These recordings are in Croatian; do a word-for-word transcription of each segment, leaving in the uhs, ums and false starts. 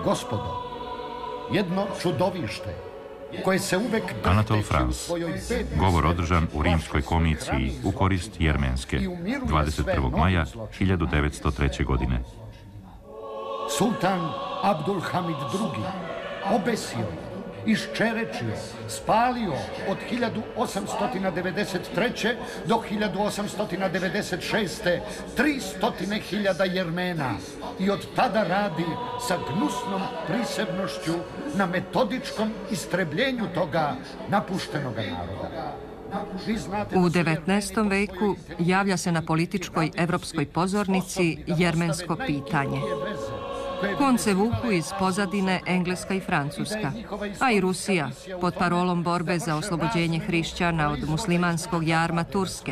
Gospodo, jedno čudovište koje se uvek Anatole France, govor održan u rimskoj komiciji u korist Jermenske, dvadeset prvog maja hiljadu devetsto treće. godine. Sultan Abdulhamid drugi. obesio, iščerečio, spalio od hiljadu osamsto devedeset treće. do hiljadu osamsto devedeset šeste. tristo hiljada Jermena i od tada radi sa gnusnom prisebnošću na metodičkom istrebljenju toga napuštenog naroda. U devetnaestom veku javlja se na političkoj evropskoj pozornici jermensko pitanje. Konce vuku iz pozadine Engleska i Francuska, a i Rusija pod parolom borbe za oslobođenje hrišćana od muslimanskog jarma Turske.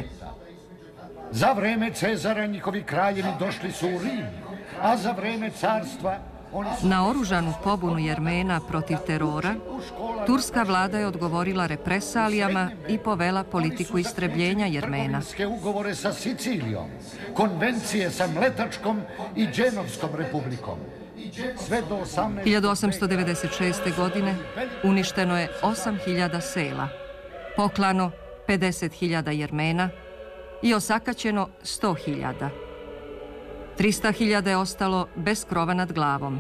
Za vreme Cezara njihovi kraljevi došli su u Rim, a za vreme carstva... Na oružanu pobunu Jermena protiv terora, turska vlada je odgovorila represalijama i povela politiku istrebljenja Jermena. Ugovore sa Sicilijom, konvencije sa Mletačkom i Dženovskom republikom. hiljadu osamsto devedeset šeste. godine uništeno je osam hiljada sela, poklano pedeset hiljada Jermena i osakaćeno sto hiljada. trista hiljada je ostalo bez krova nad glavom.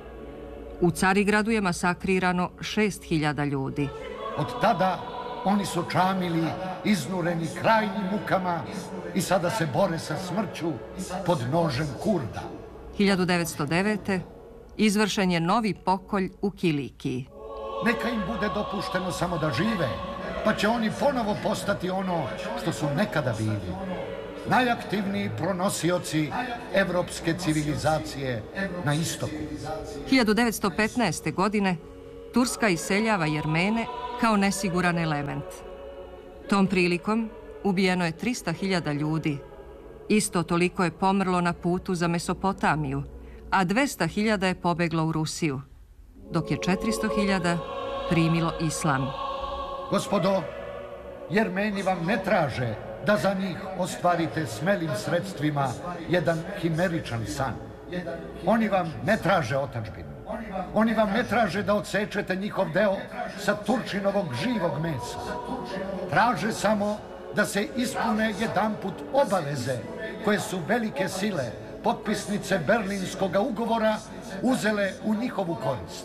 U Carigradu je masakrirano šest hiljada ljudi. Od tada oni su čamili, iznureni krajnjim mukama i sada se bore sa smrću pod nožem Kurda. hiljadu devetsto devete. izvršen je novi pokolj u Kilikiji. Neka im bude dopušteno samo da žive, pa će oni ponovo postati ono što su nekada bili. Najaktivniji pronosioci evropske civilizacije na istoku. hiljadu devetsto petnaeste. godine Turska iseljava Jermene kao nesiguran element. Tom prilikom ubijeno je trista hiljada ljudi. Isto toliko je pomrlo na putu za Mesopotamiju, a dvesta hiljada je pobeglo u Rusiju, dok je četiristo hiljada primilo islam. Gospodo, Jermeni vam ne traže da za njih ostvarite smelim sredstvima jedan himeričan san. Oni vam ne traže otadžbinu. Oni vam ne traže da odsečete njihov deo sa Turčinovog živog mesa. Traže samo da se ispune jedanput obaveze koje su velike sile, potpisnice Berlinskog ugovora, uzele u njihovu korist.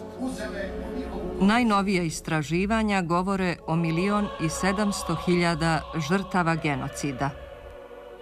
Najnovija istraživanja govore o milion i sedamsto hiljada žrtava genocida.